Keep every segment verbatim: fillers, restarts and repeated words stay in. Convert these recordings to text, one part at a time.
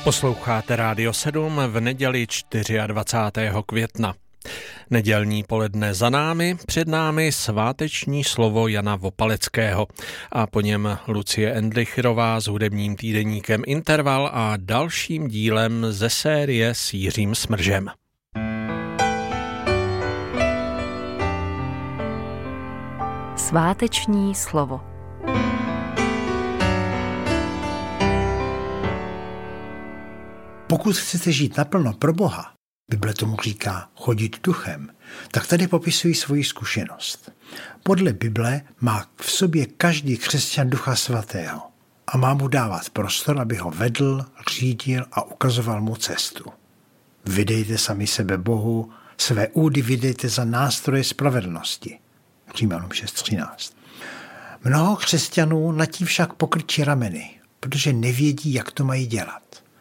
Posloucháte Rádio sedm v neděli dvacátého čtvrtého května. Nedělní poledne za námi, před námi sváteční slovo Jana Vopaleckého a po něm Lucie Endlicherová s hudebním týdeníkem Interval a dalším dílem ze série s Jiřím Smržem. Sváteční slovo. Pokud chcete žít naplno pro Boha, Bible tomu říká chodit duchem, tak tady popisují svoji zkušenost. Podle Bible má v sobě každý křesťan Ducha Svatého a má mu dávat prostor, aby ho vedl, řídil a ukazoval mu cestu. Vydejte sami sebe Bohu, své údy vydejte za nástroje spravedlnosti. Římanům šest třináct. Mnoho křesťanů nad tím však pokrčí rameny, protože nevědí, jak to mají dělat.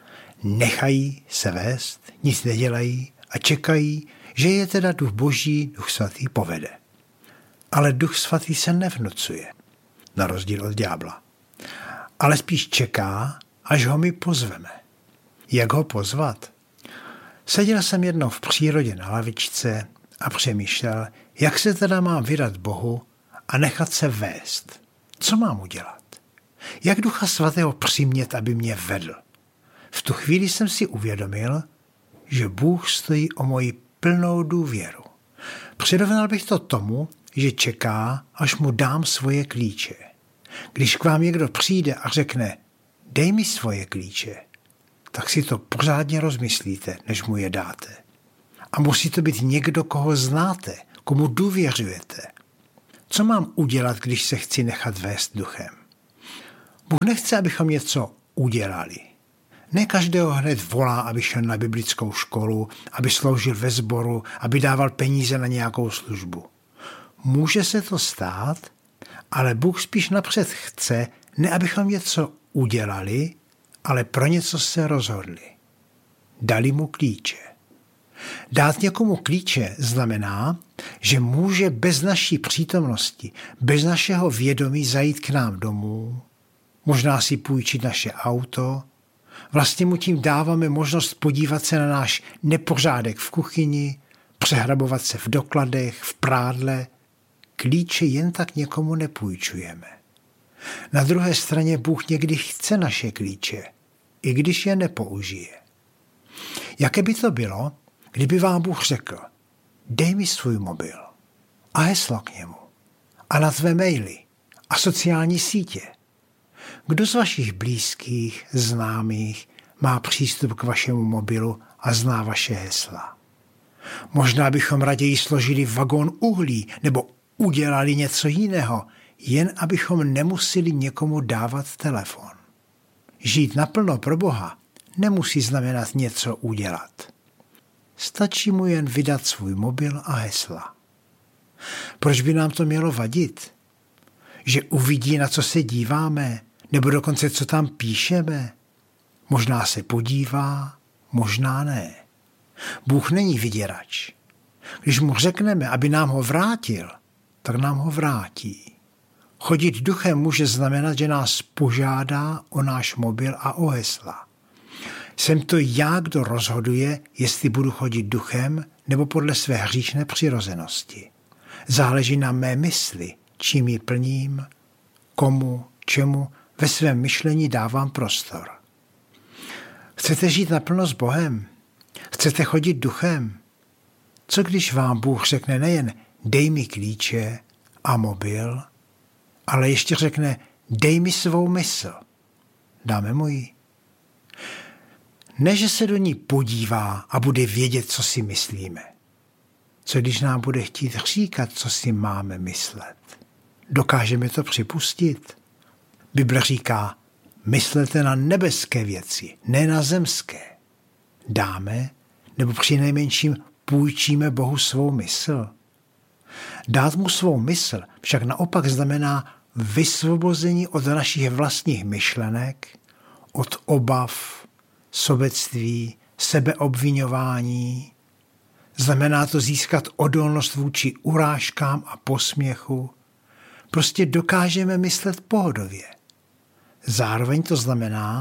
Nechají se vést, nic nedělají a čekají, že je teda duch boží, duch svatý povede. Ale duch svatý se nevnucuje, na rozdíl od ďábla. Ale spíš čeká, až ho my pozveme. Jak ho pozvat? Seděl jsem jednou v přírodě na lavičce a přemýšlel, jak se teda mám vydat Bohu a nechat se vést. Co mám udělat? Jak Ducha Svatého přimět, aby mě vedl? V tu chvíli jsem si uvědomil, že Bůh stojí o moji plnou důvěru. Přirovnal bych to tomu, že čeká, až mu dám svoje klíče. Když k vám někdo přijde a řekne, dej mi svoje klíče, tak si to pořádně rozmyslíte, než mu je dáte. A musí to být někdo, koho znáte, komu důvěřujete. Co mám udělat, když se chci nechat vést duchem? Bůh nechce, abychom něco udělali. Ne každého hned volá, aby šel na biblickou školu, aby sloužil ve sboru, aby dával peníze na nějakou službu. Může se to stát, ale Bůh spíš napřed chce, ne abychom něco udělali, ale pro něco se rozhodli. Dali mu klíče. Dát někomu klíče znamená, že může bez naší přítomnosti, bez našeho vědomí zajít k nám domů, možná si půjčit naše auto. Vlastně mu tím dáváme možnost podívat se na náš nepořádek v kuchyni, přehrabovat se v dokladech, v prádle. Klíče jen tak někomu nepůjčujeme. Na druhé straně Bůh někdy chce naše klíče, i když je nepoužije. Jaké by to bylo, kdyby vám Bůh řekl, dej mi svůj mobil a heslo k němu a na tvé maily a sociální sítě. Kdo z vašich blízkých, známých má přístup k vašemu mobilu a zná vaše hesla? Možná bychom raději složili vagón uhlí nebo udělali něco jiného, jen abychom nemuseli někomu dávat telefon. Žít naplno pro Boha nemusí znamenat něco udělat. Stačí mu jen vydat svůj mobil a hesla. Proč by nám to mělo vadit? Že uvidí, na co se díváme, nebo dokonce, co tam píšeme? Možná se podívá, možná ne. Bůh není vyděrač. Když mu řekneme, aby nám ho vrátil, tak nám ho vrátí. Chodit duchem může znamenat, že nás požádá o náš mobil a o hesla. Jsem to já, kdo rozhoduje, jestli budu chodit duchem nebo podle své hříšné přirozenosti. Záleží na mé mysli, čím ji plním, komu, čemu ve svém myšlení dávám prostor. Chcete žít naplno s Bohem? Chcete chodit duchem? Co když vám Bůh řekne nejen dej mi klíče a mobil, ale ještě řekne dej mi svou mysl. Dáme mu ji? Ne, že se do ní podívá a bude vědět, co si myslíme. Co když nám bude chtít říkat, co si máme myslet? Dokážeme to připustit? Bible říká, myslete na nebeské věci, ne na zemské. Dáme, nebo přinejmenším půjčíme Bohu svou mysl. Dát mu svou mysl však naopak znamená vysvobození od našich vlastních myšlenek, od obav, sobectví, sebeobviňování. Znamená to získat odolnost vůči urážkám a posměchu. Prostě dokážeme myslet pohodově. Zároveň to znamená,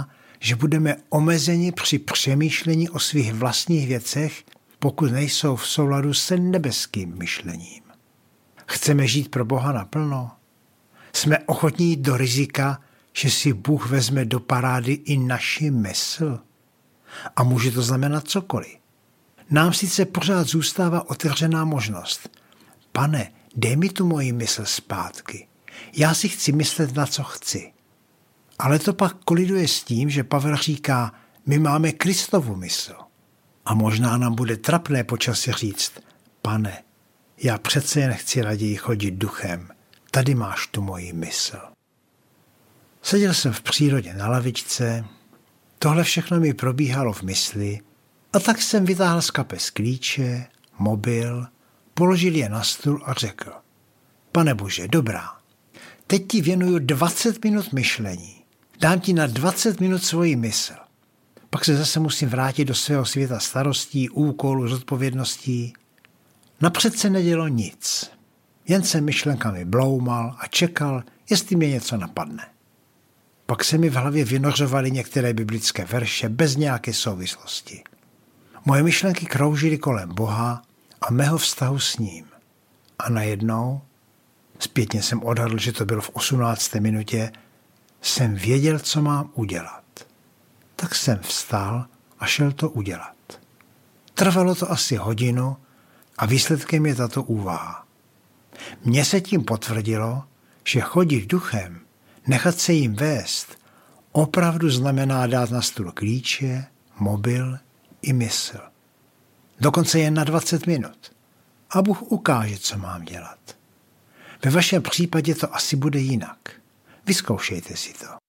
že budeme omezeni při přemýšlení o svých vlastních věcech, pokud nejsou v souladu se nebeským myšlením. Chceme žít pro Boha naplno? Jsme ochotní jít do rizika, že si Bůh vezme do parády i naši mysl? A může to znamenat cokoliv. Nám sice pořád zůstává otevřená možnost. Pane, dej mi tu moji mysl zpátky. Já si chci myslet, na co chci. Ale to pak koliduje s tím, že Pavel říká, my máme Kristovu mysl. A možná nám bude trapné počasí říct, Pane, já přece jen chci raději chodit duchem. Tady máš tu moji mysl. Seděl jsem v přírodě na lavičce, tohle všechno mi probíhalo v mysli a tak jsem vytáhl z kapes klíče, mobil, položil je na stůl a řekl, Pane Bože, dobrá, teď ti věnuju dvacet minut myšlení. Dám ti na dvacet minut svoji mysl. Pak se zase musím vrátit do svého světa starostí, úkolů, zodpovědností. Napřed se nedělo nic. Jen jsem myšlenkami bloumal a čekal, jestli mě něco napadne. Pak se mi v hlavě vynořovaly některé biblické verše bez nějaké souvislosti. Moje myšlenky kroužily kolem Boha a mého vztahu s ním. A najednou, zpětně jsem odhadl, že to bylo v osmnácté minutě, jsem věděl, co mám udělat. Tak jsem vstal a šel to udělat. Trvalo to asi hodinu a výsledkem je tato úvaha. Mně se tím potvrdilo, že chodit duchem, nechat se jim vést, opravdu znamená dát na stůl klíče, mobil i mysl. Dokonce jen na dvacet minut. A Bůh ukáže, co mám dělat. Ve vašem případě to asi bude jinak. Vyzkoušejte si to.